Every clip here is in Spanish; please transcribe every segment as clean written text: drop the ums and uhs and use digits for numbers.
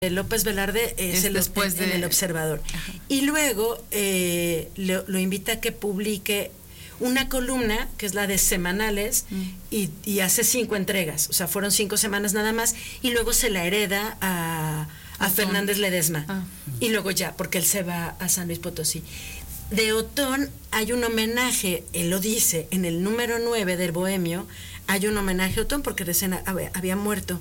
López Velarde es después en El Observador. Ajá. Y luego lo invita a que publique una columna, que es la de semanales, y hace 5 entregas. O sea, fueron 5 semanas nada más, y luego se la hereda a Fernández Ledesma. Y luego ya, porque él se va a San Luis Potosí. De Otón hay un homenaje, él lo dice, en el número 9 del Bohemio, hay un homenaje a Otón porque recién había muerto.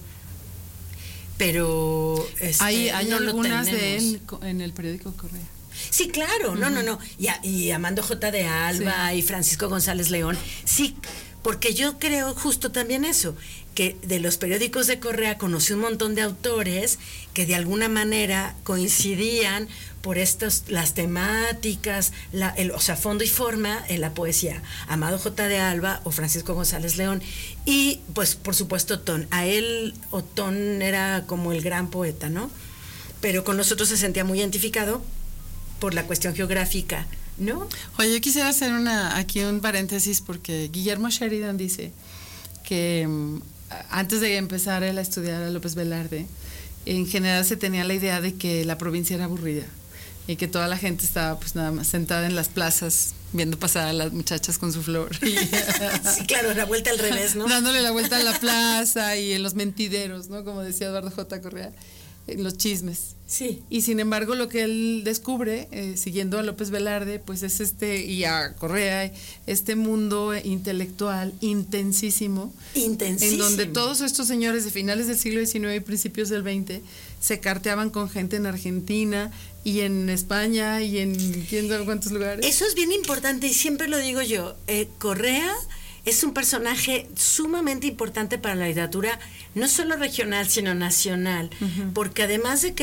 Pero hay no algunas de él en el periódico Correa. Sí, claro, no. Y Amando J. de Alba, y Francisco González León. Sí, porque yo creo justo también eso, que de los periódicos de Correa conocí un montón de autores que de alguna manera coincidían por las temáticas, o sea, fondo y forma en la poesía. Amado J. de Alba o Francisco González León. Y pues por supuesto Otón. A él Otón era como el gran poeta, ¿no? Pero con nosotros se sentía muy identificado por la cuestión geográfica, ¿no? Oye, yo quisiera hacer aquí un paréntesis, porque Guillermo Sheridan dice que antes de empezar él a estudiar a López Velarde, en general se tenía la idea de que la provincia era aburrida y que toda la gente estaba pues nada más sentada en las plazas viendo pasar a las muchachas con su flor. Sí, claro, la vuelta al revés, ¿no? Dándole la vuelta a la plaza y en los mentideros, ¿no? Como decía Eduardo J. Correa, en los chismes. Sí. Y sin embargo lo que él descubre, siguiendo a López Velarde, pues es y a Correa, este mundo intelectual intensísimo, en donde todos estos señores de finales del siglo XIX y principios del XX se carteaban con gente en Argentina y en España y en quién sabe cuántos lugares. Eso es bien importante y siempre lo digo yo. Correa es un personaje sumamente importante para la literatura, no solo regional, sino nacional, porque además de que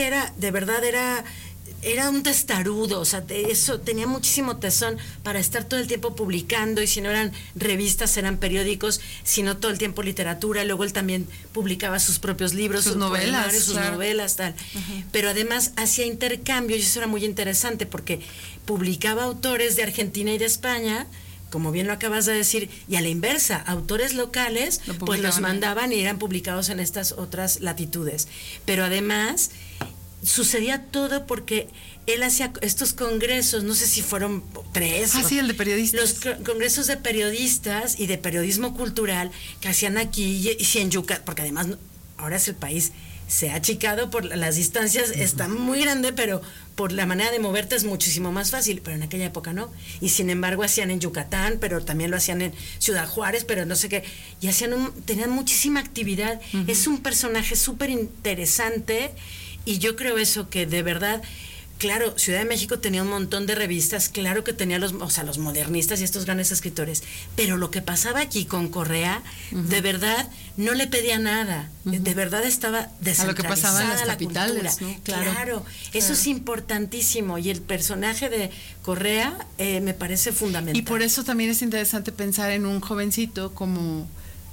era un testarudo, o sea, eso tenía muchísimo tesón para estar todo el tiempo publicando, y si no eran revistas, eran periódicos, sino todo el tiempo literatura. Luego él también publicaba sus propios libros, sus novelas, tal. Pero además hacía intercambio, y eso era muy interesante, porque publicaba autores de Argentina y de España, como bien lo acabas de decir, y a la inversa, autores locales, pues los mandaban y eran publicados en estas otras latitudes. Pero además sucedía todo porque él hacía estos congresos, no sé si fueron 3. Sí, el de periodistas. Los congresos de periodistas y de periodismo cultural que hacían aquí y en Yucatán, porque además ahora es el país, se ha achicado por las distancias, está muy grande, pero por la manera de moverte es muchísimo más fácil, pero en aquella época no. Y sin embargo hacían en Yucatán, pero también lo hacían en Ciudad Juárez, pero no sé qué, y tenían muchísima actividad. Es un personaje súper interesante, y yo creo eso, que de verdad, claro, Ciudad de México tenía un montón de revistas, claro que tenía los modernistas y estos grandes escritores, pero lo que pasaba aquí con Correa, de verdad, no le pedía nada, de verdad estaba descentralizada a lo que pasaba en las capitales, ¿no? ¿no? Claro, eso es importantísimo, y el personaje de Correa me parece fundamental. Y por eso también es interesante pensar en un jovencito como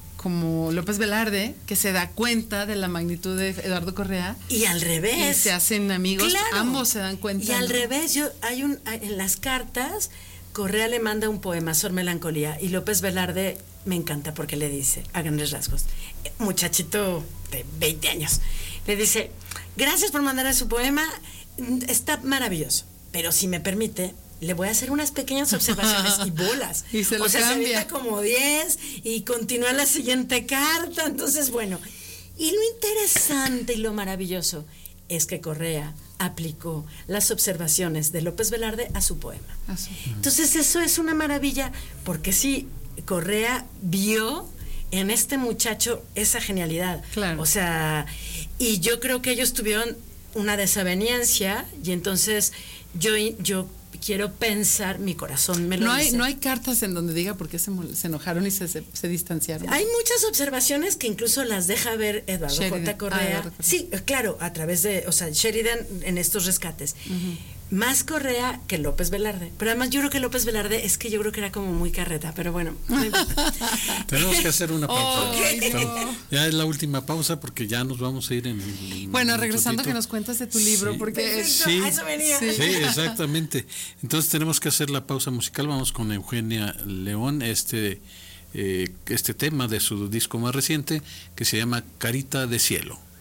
López Velarde, que se da cuenta de la magnitud de Eduardo Correa. Y al revés. Y se hacen amigos, claro, ambos se dan cuenta. Y al revés, en las cartas, Correa le manda un poema, Sor Melancolía, y López Velarde me encanta porque le dice, a grandes rasgos, muchachito de 20 años, le dice: gracias por mandarle su poema, está maravilloso, pero si me permite, le voy a hacer unas pequeñas observaciones y bolas. Y se lo cambia. Se como 10 y continúa la siguiente carta. Entonces, bueno, y lo interesante y lo maravilloso es que Correa aplicó las observaciones de López Velarde a su poema. Entonces, eso es una maravilla, porque sí, Correa vio en este muchacho esa genialidad. Claro. O sea, y yo creo que ellos tuvieron una desaveniencia, y entonces yo quiero pensar, mi corazón me lo dice. No hay cartas en donde diga por qué se enojaron y se distanciaron. Hay muchas observaciones que incluso las deja ver Eduardo J. Correa. Sí, claro, a través de, Sheridan en estos rescates. Más Correa que López Velarde. Pero además yo creo que López Velarde yo creo que era como muy carreta, pero bueno. Tenemos que hacer una pausa. No. Ya es la última pausa porque ya nos vamos a ir en bueno, regresando que nos cuentas de tu libro, sí, porque sí, a eso venía. Sí, exactamente. Entonces tenemos que hacer la pausa musical. Vamos con Eugenia León, este tema de su disco más reciente que se llama Carita de Cielo.